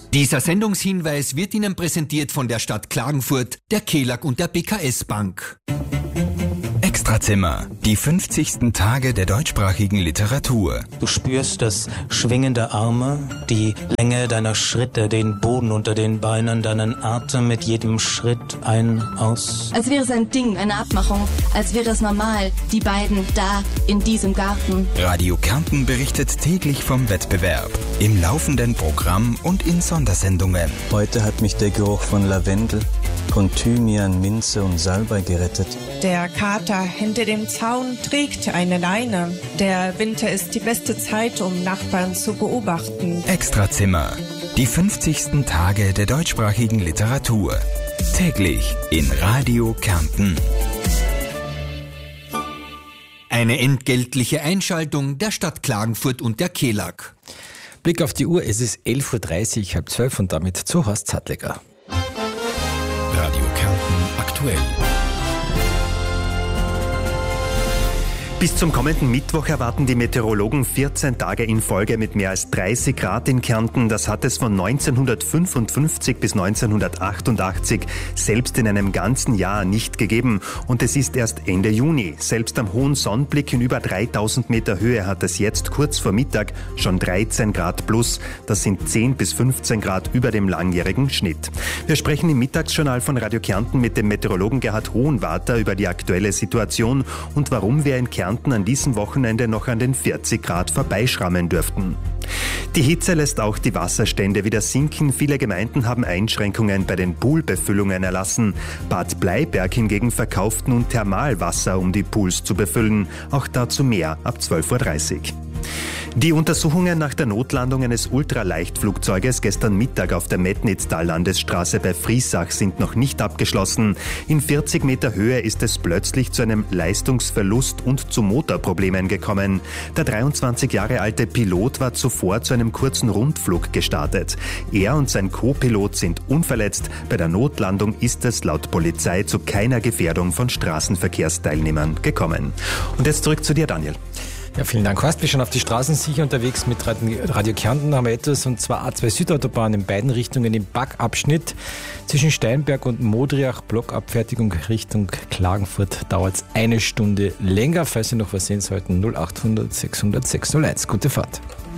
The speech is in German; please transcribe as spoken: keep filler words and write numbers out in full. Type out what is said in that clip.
Dieser Sendungshinweis wird Ihnen präsentiert von der Stadt Klagenfurt, der Kelag und der B K S Bank. Extrazimmer, die fünfzigsten Tage der deutschsprachigen Literatur. Du spürst das Schwingen der Arme, die Länge deiner Schritte, den Boden unter den Beinen, deinen Atem mit jedem Schritt ein, aus. Als wäre es ein Ding, eine Abmachung, als wäre es normal, die beiden da in diesem Garten. Radio Kärnten berichtet täglich vom Wettbewerb, im laufenden Programm und in Sondersendungen. Heute hat mich der Geruch von Lavendel, von Thymian, Minze und Salbei gerettet. Der Kater hinter dem Zaun trägt eine Leine. Der Winter ist die beste Zeit, um Nachbarn zu beobachten. Extrazimmer, die fünfzigsten Tage der deutschsprachigen Literatur. Täglich in Radio Kärnten. Eine entgeltliche Einschaltung der Stadt Klagenfurt und der Kelag. Blick auf die Uhr, es ist elf Uhr dreißig, halb zwölf und damit zu Horst Zattleger. Radio Kärnten aktuell. Bis zum kommenden Mittwoch erwarten die Meteorologen vierzehn Tage in Folge mit mehr als dreißig Grad in Kärnten. Das hat es von neunzehnhundertfünfundfünfzig bis neunzehnhundertachtundachtzig selbst in einem ganzen Jahr nicht gegeben. Und es ist erst Ende Juni. Selbst am hohen Sonnenblick in über dreitausend Meter Höhe hat es jetzt kurz vor Mittag schon dreizehn Grad plus. Das sind zehn bis fünfzehn Grad über dem langjährigen Schnitt. Wir sprechen im Mittagsjournal von Radio Kärnten mit dem Meteorologen Gerhard Hohenwarter über die aktuelle Situation und warum wir in Kärnten an diesem Wochenende noch an den vierzig Grad vorbeischrammen dürften. Die Hitze lässt auch die Wasserstände wieder sinken. Viele Gemeinden haben Einschränkungen bei den Poolbefüllungen erlassen. Bad Bleiberg hingegen verkauft nun Thermalwasser, um die Pools zu befüllen. Auch dazu mehr ab zwölf Uhr dreißig. Die Untersuchungen nach der Notlandung eines Ultraleichtflugzeuges gestern Mittag auf der Metnitztal-Landesstraße bei Friesach sind noch nicht abgeschlossen. In vierzig Meter Höhe ist es plötzlich zu einem Leistungsverlust und zu Motorproblemen gekommen. Der dreiundzwanzig Jahre alte Pilot war zuvor zu einem kurzen Rundflug gestartet. Er und sein Co-Pilot sind unverletzt. Bei der Notlandung ist es laut Polizei zu keiner Gefährdung von Straßenverkehrsteilnehmern gekommen. Und jetzt zurück zu dir, Daniel. Ja, vielen Dank, Horst. Wir sind auf die Straßen sicher unterwegs mit Radio Kärnten. Haben wir etwas, und zwar A zwei Südautobahn in beiden Richtungen im Backabschnitt. Zwischen Steinberg und Modriach, Blockabfertigung Richtung Klagenfurt, dauert es eine Stunde länger. Falls Sie noch was sehen sollten, null achthundert sechshundert sechshunderteins. Gute Fahrt.